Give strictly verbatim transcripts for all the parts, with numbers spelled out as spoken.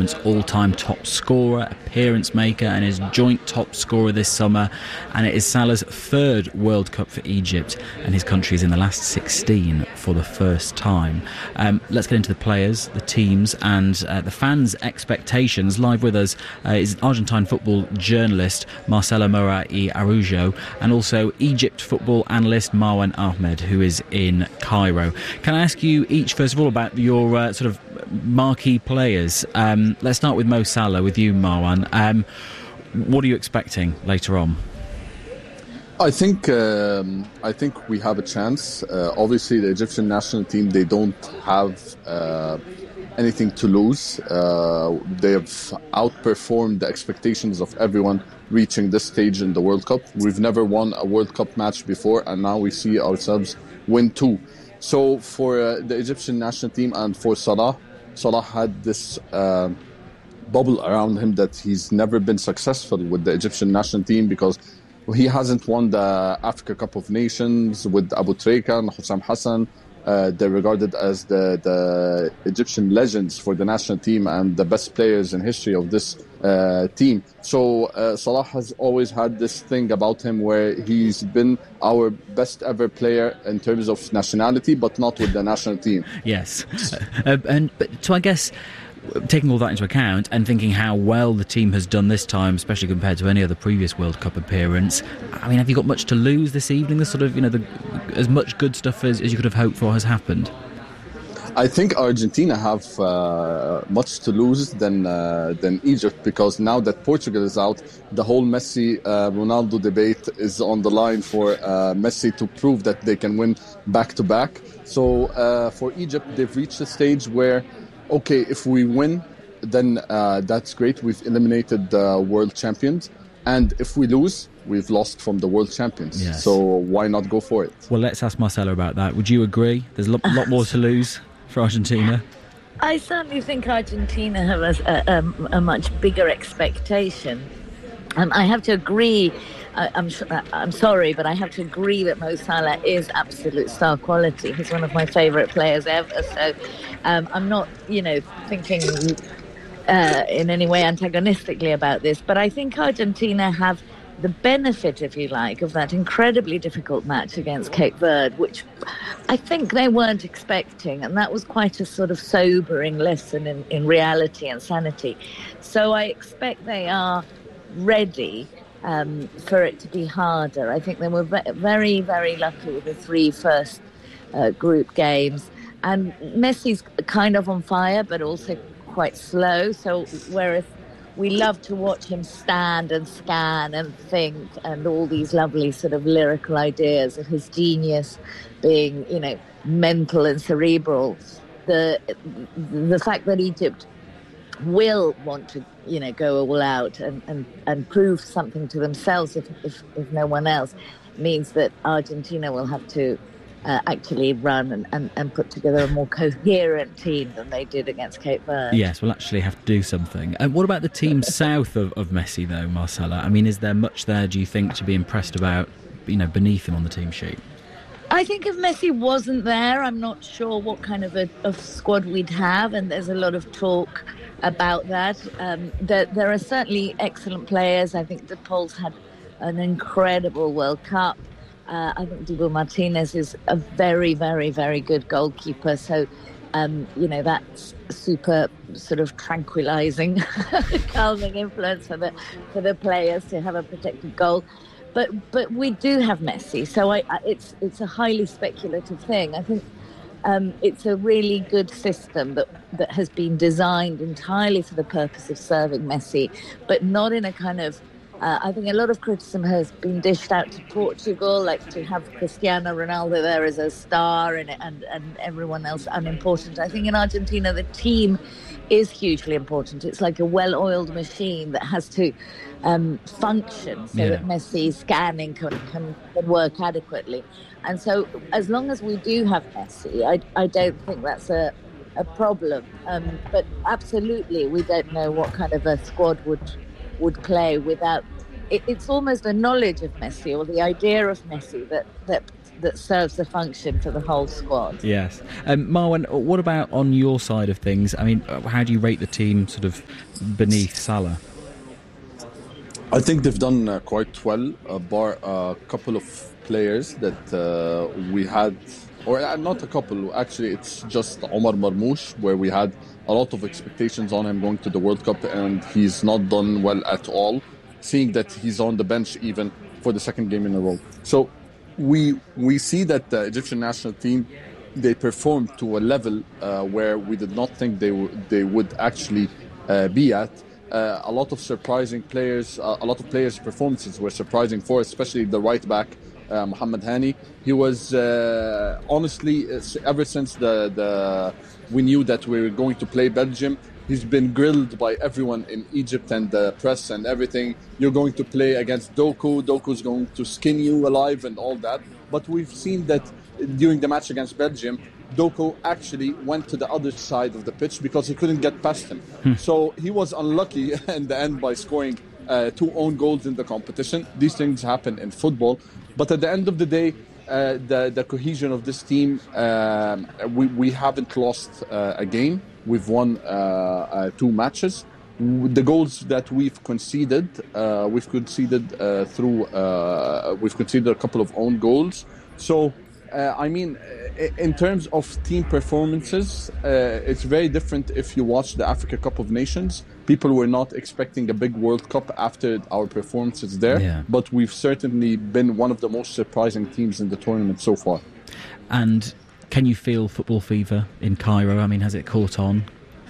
tournament's all-time top scorer, appearance maker, and is joint top scorer this summer. And it is Salah's third World Cup for Egypt, and his country is in the last sixteen for the first time. Um, let's get into the players, the teams, and uh, the fans' expectations. Live with us uh, is Argentine football journalist Marcelo Mora y Araujo, and also Egypt football analyst Marwan Ahmed, who is in Cairo. Can I ask you each, first of all, about your uh, sort of marquee players? Um, let's start with Mo Salah, with you, Marwan. Um, what are you expecting later on? I think um, I think we have a chance. Uh, obviously, the Egyptian national team, they don't have uh, anything to lose. Uh, they have outperformed the expectations of everyone reaching this stage in the World Cup. We've never won a World Cup match before, and now we see ourselves win two. So for uh, the Egyptian national team and for Salah, Salah had this uh, bubble around him that he's never been successful with the Egyptian national team because he hasn't won the Africa Cup of Nations with Abu Trika and Hussam Hassan. Uh, they're regarded as the, the Egyptian legends for the national team and the best players in history of this uh, team. So uh, Salah has always had this thing about him where he's been our best ever player in terms of nationality, but not with the national team. Yes. Uh, and but, so I guess, taking all that into account and thinking how well the team has done this time, especially compared to any other previous World Cup appearance, I mean, have you got much to lose this evening? The sort of, you know, the, as much good stuff as, as you could have hoped for has happened? I think Argentina have uh, much to lose than uh, than Egypt, because now that Portugal is out, the whole Messi uh, Ronaldo debate is on the line for uh, Messi to prove that they can win back to back. So uh, for Egypt, they've reached a stage where, okay, if we win, then uh, that's great. We've eliminated the world champions. And if we lose, we've lost from the world champions. Yes. So why not go for it? Well, let's ask Marcelo about that. Would you agree? There's a lot, lot more to lose for Argentina. I certainly think Argentina have a, a, a much bigger expectation. Um, I have to agree. I, I'm I'm sorry, but I have to agree that Mo Salah is absolute star quality. He's one of my favourite players ever. So um, I'm not, you know, thinking uh, in any way antagonistically about this. But I think Argentina have the benefit, if you like, of that incredibly difficult match against Cape Verde, which I think they weren't expecting. And that was quite a sort of sobering lesson in, in reality and sanity. So I expect they are ready um, for it to be harder. I think they were ve- very, very lucky with the three first uh, group games. And Messi's kind of on fire, but also quite slow. So whereas we love to watch him stand and scan and think, and all these lovely sort of lyrical ideas of his genius being, you know, mental and cerebral. The the fact that Egypt will want to, you know, go all out and, and, and prove something to themselves, if, if if no one else, means that Argentina will have to Uh, actually run and, and, and put together a more coherent team than they did against Cape Verde. Yes, we'll actually have to do something. And what about the team south of, of Messi, though, Marcella? I mean, is there much there, do you think, to be impressed about, you know, beneath him on the team sheet? I think if Messi wasn't there, I'm not sure what kind of a of squad we'd have, and there's a lot of talk about that. Um, there, there are certainly excellent players. I think De Paul's had an incredible World Cup. Uh, I think Dibu Martinez is a very, very, very good goalkeeper. So, um, you know, that's super sort of tranquilizing, calming influence for the for the players to have a protected goal. But but we do have Messi, so I, I, it's it's a highly speculative thing. I think um, it's a really good system that that has been designed entirely for the purpose of serving Messi, but not in a kind of Uh, I think a lot of criticism has been dished out to Portugal, like to have Cristiano Ronaldo there as a star and, and, and everyone else unimportant. I think in Argentina, the team is hugely important. It's like a well-oiled machine that has to um, function so yeah. that Messi's scanning can, can, can work adequately. And so as long as we do have Messi, I, I don't think that's a, a problem. Um, but absolutely, we don't know what kind of a squad would would play without it, it's almost a knowledge of Messi or the idea of Messi that that that serves the function for the whole squad. Yes. Um, Marwan, what about on your side of things? I mean, how do you rate the team sort of beneath Salah? I think they've done uh, quite well, uh, bar a couple of players that uh, we had, or uh, not a couple, actually it's just Omar Marmoush, where we had a lot of expectations on him going to the World Cup, and he's not done well at all, seeing that he's on the bench even for the second game in a row. So we we see that the Egyptian national team, they performed to a level uh, where we did not think they, w- they would actually uh, be at. Uh, a lot of surprising players, uh, a lot of players' performances were surprising for, especially the right back, uh, Mohamed Hani. He was uh, honestly, ever since the, the we knew that we were going to play Belgium, he's been grilled by everyone in Egypt and the press and everything. You're going to play against Doku, Doku's going to skin you alive and all that. But we've seen that during the match against Belgium, Doku actually went to the other side of the pitch because he couldn't get past him. Hmm. So he was unlucky in the end by scoring uh, two own goals in the competition. These things happen in football. But at the end of the day, uh, the, the cohesion of this team, um, we, we haven't lost uh, a game. We've won uh, uh, two matches. The goals that we've conceded, uh, we've conceded uh, through, uh, we've conceded a couple of own goals. So, Uh, I mean, in terms of team performances, uh, it's very different if you watch the Africa Cup of Nations. People were not expecting a big World Cup after our performances there, yeah. But we've certainly been one of the most surprising teams in the tournament so far. And can you feel football fever in Cairo? I mean, has it caught on?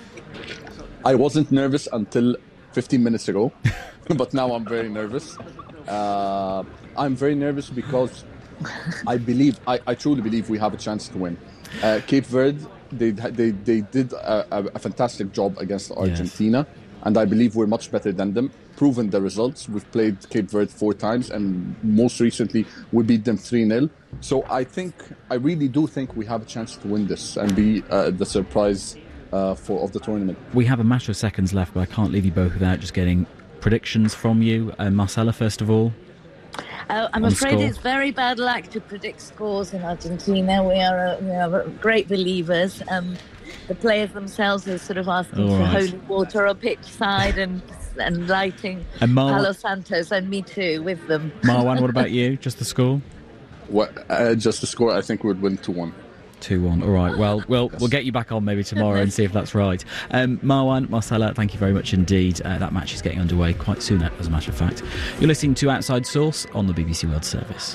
I wasn't nervous until fifteen minutes ago, but now I'm very nervous. Uh, I'm very nervous because I believe, I, I truly believe we have a chance to win. Uh, Cape Verde, they they they did a, a fantastic job against Argentina, yes. And I believe we're much better than them. Proven the results. We've played Cape Verde four times, and most recently we beat them three nil. So I think, I really do think we have a chance to win this and be uh, the surprise uh, for of the tournament. We have a matter of seconds left, but I can't leave you both without just getting predictions from you. Uh, Marcella, first of all. Uh, I'm afraid score. It's very bad luck to predict scores in Argentina. We are uh, we are great believers. Um, the players themselves are sort of asking All for right. holy water on pitch side and and lighting and Mar- Palo Santos, and me too with them. Marwan, what about you? Just the score? What? Uh, just the score. I think we'd win two one. two one. All right. Well, we'll we'll get you back on maybe tomorrow and see if that's right. Um, Marwan, Marcella, thank you very much indeed. Uh, that match is getting underway quite soon, as a matter of fact. You're listening to Outside Source on the B B C World Service.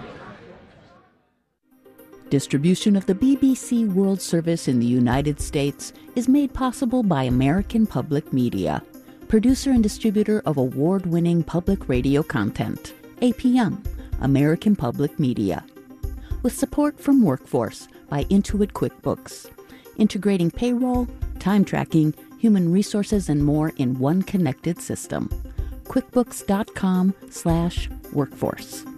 Distribution of the B B C World Service in the United States is made possible by American Public Media, producer and distributor of award-winning public radio content. A P M, American Public Media. With support from Workforce by Intuit QuickBooks, integrating payroll, time tracking, human resources, and more in one connected system. QuickBooks.com slash workforce.